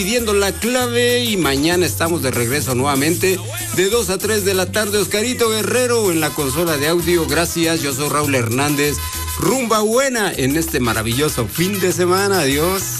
pidiendo la clave y mañana estamos de regreso nuevamente de 2 a 3 de la tarde. Oscarito Guerrero en la consola de audio. Gracias, yo soy Raúl Hernández. Rumba buena en este maravilloso fin de semana. Adiós.